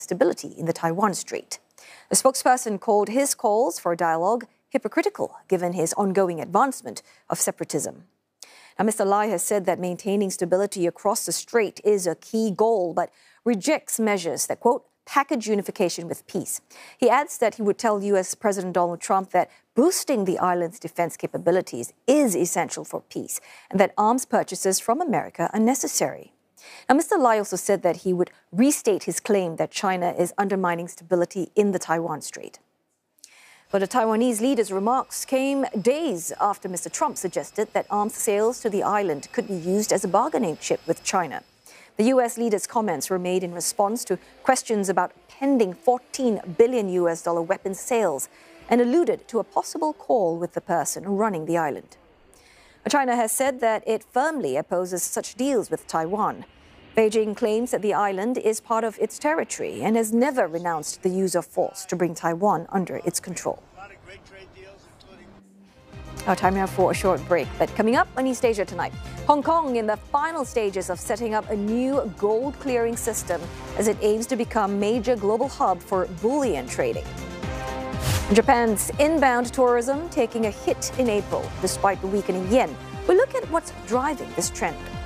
stability in the Taiwan Strait. A spokesperson called his calls for dialogue hypocritical, given his ongoing advancement of separatism. Now, Mr. Lai has said that maintaining stability across the strait is a key goal, but rejects measures that, quote, package unification with peace. He adds that he would tell U.S. President Donald Trump that boosting the island's defense capabilities is essential for peace and that arms purchases from America are necessary. Now, Mr. Lai also said that he would restate his claim that China is undermining stability in the Taiwan Strait. But the Taiwanese leader's remarks came days after Mr. Trump suggested that arms sales to the island could be used as a bargaining chip with China. The U.S. leader's comments were made in response to questions about pending $14 billion weapons sales and alluded to a possible call with the person running the island. China has said that it firmly opposes such deals with Taiwan. Beijing claims that the island is part of its territory and has never renounced the use of force to bring Taiwan under its control. Our time now for a short break, but coming up on East Asia tonight, Hong Kong in the final stages of setting up a new gold clearing system as it aims to become major global hub for bullion trading. Japan's inbound tourism taking a hit in April despite the weakening yen. We look at what's driving this trend.